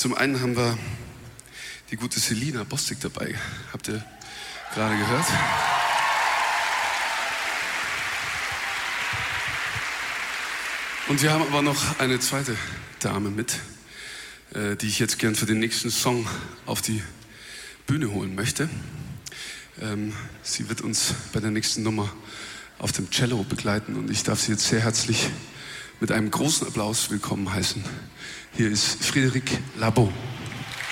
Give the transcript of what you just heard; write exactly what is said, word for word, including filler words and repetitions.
Zum einen haben wir die gute Selina Bostik dabei. Habt ihr gerade gehört? Und wir haben aber noch eine zweite Dame mit, äh, die ich jetzt gern für den nächsten Song auf die Bühne holen möchte. Ähm, sie wird uns bei der nächsten Nummer auf dem Cello begleiten und ich darf sie jetzt sehr herzlich mit einem großen Applaus willkommen heißen. Hier ist Frédéric Labo.